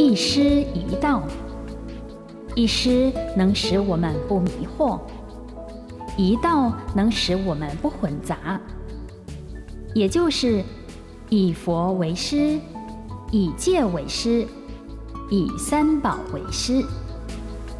一师一道，一师能使我们不迷惑，一道能使我们不混杂，也就是以佛为师，以戒为师，以三宝为师。